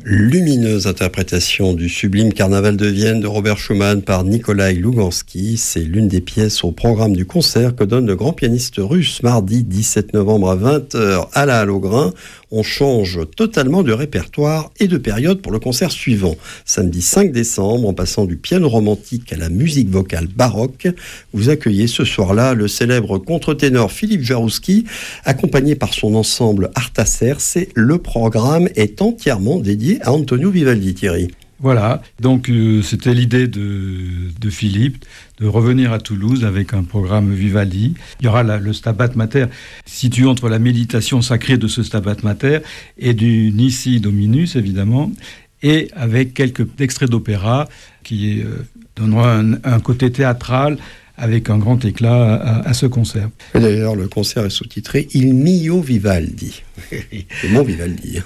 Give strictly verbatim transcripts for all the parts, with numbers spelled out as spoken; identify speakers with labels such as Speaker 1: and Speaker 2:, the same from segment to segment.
Speaker 1: Lumineuse interprétation du sublime Carnaval de Vienne de Robert Schumann par Nikolai Lougansky. C'est l'une des pièces au programme du concert que donne le grand pianiste russe mardi dix-sept novembre à vingt heures à la Halle au Grain. On change totalement de répertoire et de période pour le concert suivant. Samedi cinq décembre, en passant du piano romantique à la musique vocale baroque, vous accueillez ce soir-là le célèbre contre-ténor Philippe Jaroussky, accompagné par son ensemble Artaserse. Le programme est entièrement dédié à Antonio Vivaldi, Thierry.
Speaker 2: Voilà, donc euh, c'était l'idée de, de Philippe de revenir à Toulouse avec un programme Vivaldi. Il y aura la, le Stabat Mater situé entre la méditation sacrée de ce Stabat Mater et du Nisi Dominus, évidemment, et avec quelques extraits d'opéra qui euh, donneront un, un côté théâtral avec un grand éclat à, à ce concert.
Speaker 1: Et d'ailleurs, le concert est sous-titré « Il mio Vivaldi ». C'est mon Vivaldi.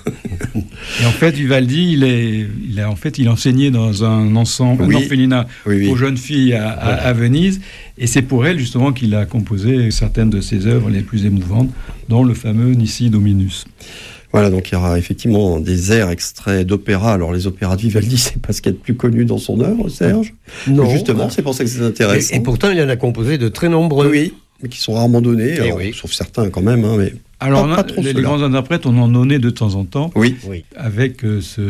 Speaker 2: Et en fait, Vivaldi, il, est, il, a, en fait, il enseignait dans un ensemble, oui. un orphelinat oui, oui. aux jeunes filles à, à, voilà. à Venise. Et c'est pour elle, justement, qu'il a composé certaines de ses œuvres les plus émouvantes, dont le fameux Nisi Dominus.
Speaker 1: Voilà, donc il y aura effectivement des airs extraits d'opéra. Alors les opéras de Vivaldi, c'est pas ce qu'il y a de plus connu dans son œuvre, Serge.
Speaker 3: Non.
Speaker 1: Mais justement, ah. c'est pour ça que c'est intéressant.
Speaker 3: Et, et pourtant, il en a composé de très nombreux.
Speaker 1: Oui, mais qui sont rarement donnés, alors, oui. sauf certains quand même. Hein, mais
Speaker 2: alors,
Speaker 1: pas,
Speaker 2: a,
Speaker 1: pas trop
Speaker 2: les, les grands interprètes, on en donnait de temps en temps.
Speaker 1: Oui.
Speaker 2: oui. Avec euh, ce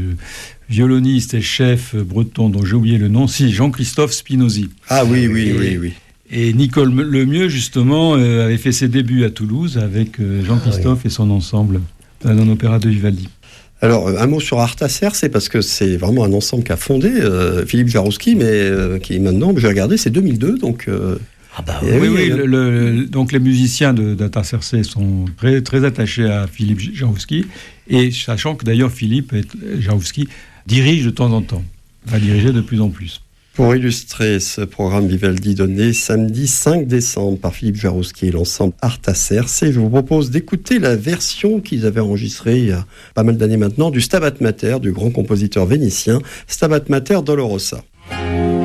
Speaker 2: violoniste et chef breton dont j'ai oublié le nom, si, Jean-Christophe Spinozzi.
Speaker 1: Ah oui, oui,
Speaker 2: et,
Speaker 1: oui, oui.
Speaker 2: Et Nicole Lemieux, justement, euh, avait fait ses débuts à Toulouse avec euh, Jean-Christophe ah, oui. et son ensemble. Dans l'opéra de Vivaldi.
Speaker 1: Alors, un mot sur Artaserse, c'est parce que c'est vraiment un ensemble qu'a fondé euh, Philippe Jaroussky, mais euh, qui est maintenant, j'ai regardé, c'est deux mille deux, donc... Euh,
Speaker 3: ah bah
Speaker 2: oui, oui, oui le, le, donc les musiciens de, d'Artaserse sont très, très attachés à Philippe Jaroussky, et sachant que d'ailleurs Philippe Jaroussky dirige de temps en temps, va diriger de plus en plus.
Speaker 1: Pour illustrer ce programme Vivaldi donné samedi cinq décembre par Philippe Jaroussky et l'ensemble Artaserse, je vous propose d'écouter la version qu'ils avaient enregistrée il y a pas mal d'années maintenant du Stabat Mater du grand compositeur vénitien Stabat Mater Dolorosa.